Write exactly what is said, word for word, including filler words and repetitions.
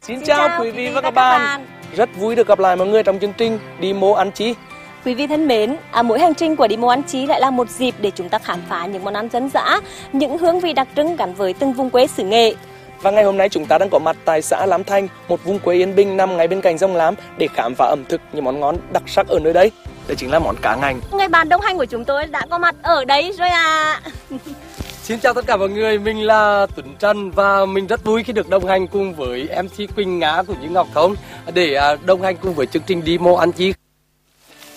Xin, Xin chào, chào quý vị và các bạn. bạn. Rất vui được gặp lại mọi người trong chương trình Đi Mô Ăn Chí. Quý vị thân mến, à, mỗi hành trình của Đi Mô Ăn Chí lại là một dịp để chúng ta khám phá những món ăn dân dã, những hương vị đặc trưng gắn với từng vùng quê xứ Nghệ. Và ngày hôm nay chúng ta đang có mặt tại xã Lam Thanh, một vùng quê yên bình nằm ngay bên cạnh sông Lam để khám phá ẩm thực những món ngon đặc sắc ở nơi đây. Đây chính là món cá ngành. Người bạn đồng hành của chúng tôi đã có mặt ở đấy rồi à. Xin chào tất cả mọi người, mình là Tuấn Trần và mình rất vui khi được đồng hành cùng với em xê Quỳnh Ngá cũng như Ngọc Thông để đồng hành cùng với chương trình Đi Mô Ăn Chí.